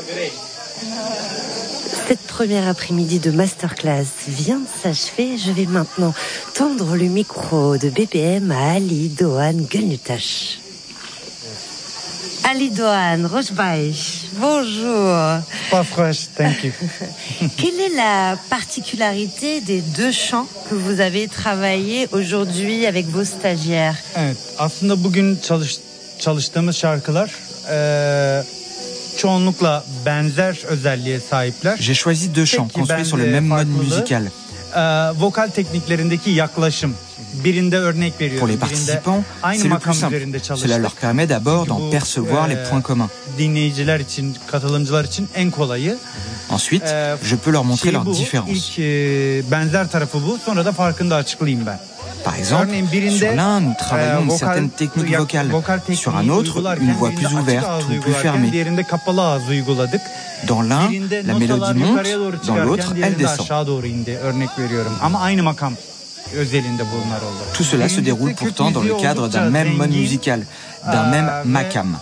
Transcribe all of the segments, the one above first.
Cette première après-midi de masterclass vient de s'achever. Je vais maintenant tendre le micro de BPM à Ali Doğan Gönültaş. Ali Doğan Rojbaş, bonjour. Thank you. Quelle est la particularité des deux chants que vous avez travaillé aujourd'hui avec vos stagiaires? Evet, aslında bugün çalıştığımız şarkılar çoğunlukla benzer özelliğe sahipler. J'ai choisi deux chants construits sur le même mode musical. Vokal tekniklerindeki yaklaşım. Birinde örnek veriyorum. Pour les participants, c'est le plus simple. Cela leur permet d'abord d'en percevoir les points communs. Dinleyiciler için, katılımcılar için en kolayı. Ensuite, je peux leur montrer leurs différences. İlk benzer tarafı bu. Sonra da farkını da açıklayayım ben. Par exemple, sur l'un, nous travaillons une certaine technique vocale. Sur un autre, une voix plus ouverte ou plus fermée. Dans l'un, la mélodie monte, dans l'autre, elle descend. Tout cela se déroule pourtant dans le cadre d'un même mode musical, d'un même makam.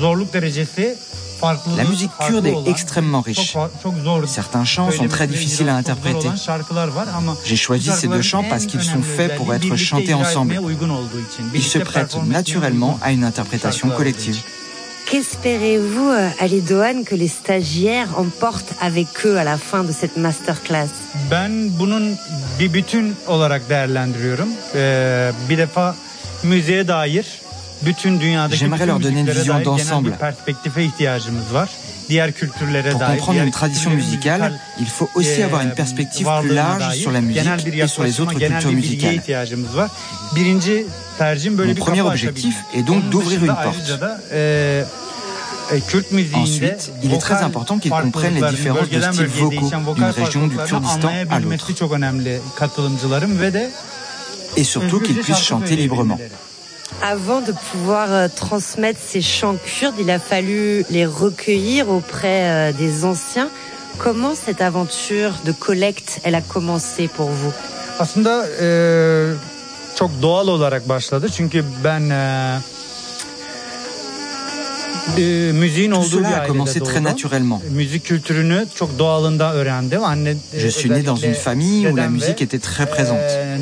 La musique kurde est extrêmement riche. Certains chants sont très difficiles à interpréter. J'ai choisi ces deux chants parce qu'ils sont faits pour être chantés ensemble. Ils se prêtent naturellement à une interprétation collective. Qu'espérez-vous, Ali Doğan, que les stagiaires emportent avec eux à la fin de cette masterclass? Ben bunun bir bütün olarak değerlendiriyorum. Bir defa müziğe dair bütün dünyadaki J'aimerais leur donner une vision d'ensemble. perspektife ihtiyacımız var. Diğer kültürlere Pour dair. comprendre une tradition musicale, il faut aussi avoir une perspective plus large sur la musique et sur les autres cultures musicales. Mon premier objectif est donc d'ouvrir une porte. Ensuite, il est très important qu'ils comprennent les différences de styles vocaux d'une région du Kurdistan à l'autre. Et surtout qu'ils puissent chanter librement. Avant de pouvoir transmettre ces chants kurdes, il a fallu les recueillir auprès des anciens. Comment cette aventure de collecte, elle a commencé pour vous? Aslında çok doğal olarak başladı. Çünkü ben Tout cela a commencé très naturellement. Je suis né dans une famille où la musique était très présente.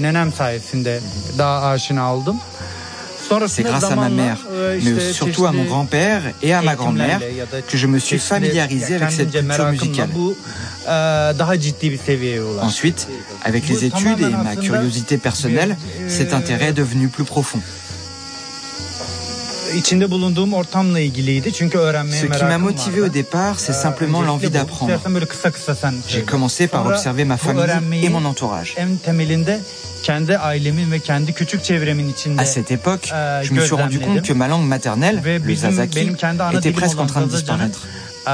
C'est grâce à ma mère, mais surtout à mon grand-père et à ma grand-mère que je me suis familiarisé avec cette culture musicale. Ensuite, avec les études et ma curiosité personnelle, cet intérêt est devenu plus profond. Ce qui m'a motivé au départ, c'est simplement l'envie d'apprendre. J'ai commencé par observer ma famille et mon entourage. À cette époque, je me suis rendu compte que ma langue maternelle, le zazaki, était presque en train de disparaître.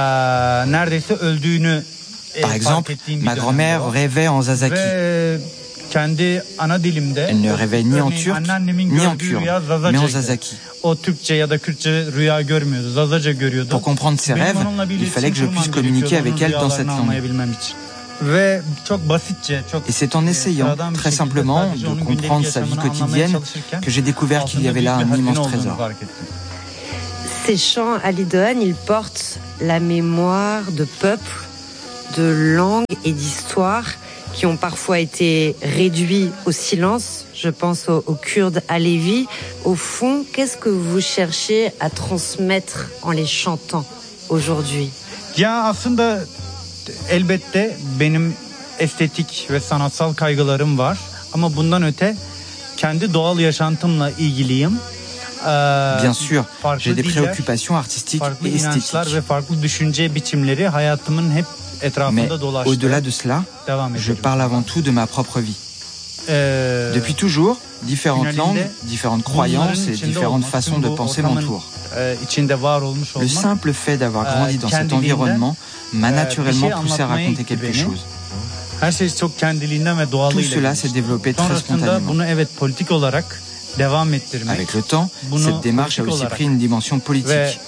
Par exemple, ma grand-mère rêvait en zazaki. Elle ne rêvait ni en turc, ni en kurde, mais en zazaki. Pour comprendre ses rêves, il fallait que je puisse communiquer avec elle dans cette langue. Et c'est en essayant, très simplement, de comprendre sa vie quotidienne que j'ai découvert qu'il y avait là un immense trésor. Ces chants, Ali Doğan, ils portent la mémoire de peuples, de langues et d'histoires qui ont parfois été réduits au silence. Je pense aux Kurdes alevis. Au fond, qu'est-ce que vous cherchez à transmettre en les chantant aujourd'hui? Ya aslında elbette benim estetik ve sanatsal kaygılarım var ama bundan öte kendi doğal yaşantımla ilgiliyim. Bien sûr, j'ai des préoccupations artistiques et esthétiques. Mais au-delà de cela, je parle avant tout de ma propre vie. Depuis toujours, différentes langues, différentes croyances et différentes façons de penser m'entourent. Le simple fait d'avoir grandi dans cet environnement m'a naturellement poussé à raconter quelque chose. Tout cela s'est développé très spontanément. Avec le temps, cette démarche a aussi pris une dimension politique.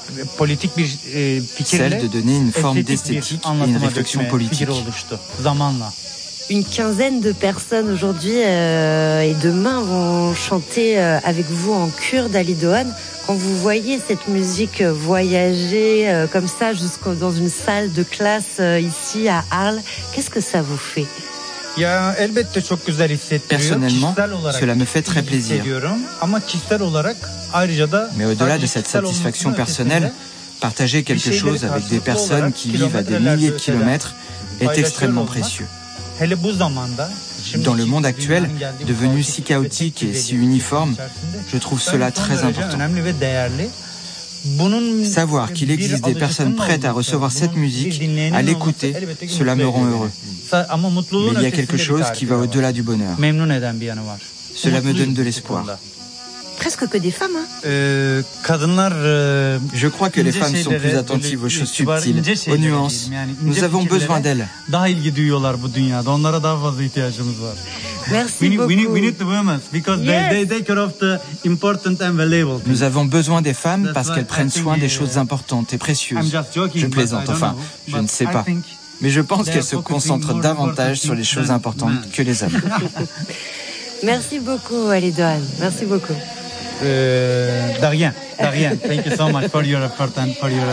Celle de donner une forme d'esthétique et une réflexion politique. Une quinzaine de personnes aujourd'hui et demain vont chanter avec vous en kurde, Ali Doğan. Quand vous voyez cette musique voyager comme ça dans une salle de classe ici à Arles, qu'est-ce que ça vous fait? Personnellement, cela me fait très plaisir. Mais au-delà de cette satisfaction personnelle, partager quelque chose avec des personnes qui vivent à des milliers de kilomètres est extrêmement précieux. Dans le monde actuel, devenu si chaotique et si uniforme, je trouve cela très important. Savoir qu'il existe des personnes prêtes à recevoir cette musique, à l'écouter, cela me rend heureux. Mais il y a quelque chose qui va au-delà du bonheur. Cela me donne de l'espoir. Presque que des femmes, hein? Je crois que les femmes sont plus attentives aux choses subtiles, aux nuances. Nous avons besoin d'elles. Merci beaucoup. Nous avons besoin des femmes parce qu'elles prennent soin des choses importantes et précieuses. Je plaisante, enfin, je ne sais pas. Mais je pense qu'elles se concentrent davantage sur les choses importantes que les hommes. Merci beaucoup, Alidoan. Merci beaucoup. De rien. Thank you so much for your effort and for your